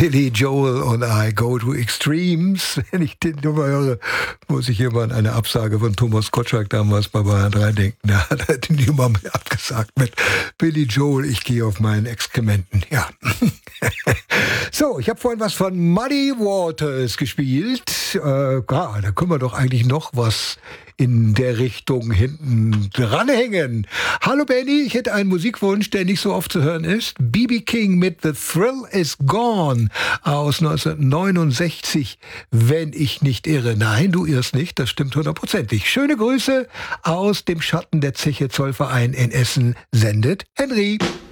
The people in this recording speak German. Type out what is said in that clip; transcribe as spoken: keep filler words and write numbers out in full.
Billy Joel und I Go to Extremes. Wenn ich den Nummer höre, muss ich immer an eine Absage von Thomas Gottschalk damals bei Bayern drei denken. Da hat er die Nummer mit abgesagt mit Billy Joel, ich gehe auf meinen Exkrementen. Ja. So, ich habe vorhin was von Muddy Waters gespielt. Äh, ja, da können wir doch eigentlich noch was in der Richtung hinten dranhängen. Hallo Benny, ich hätte einen Musikwunsch, der nicht so oft zu hören ist. B B King mit The Thrill Is Gone aus neunzehnhundertneunundsechzig, wenn ich nicht irre. Nein, du irrst nicht, das stimmt hundertprozentig. Schöne Grüße aus dem Schatten der Zeche Zollverein in Essen, sendet Henry.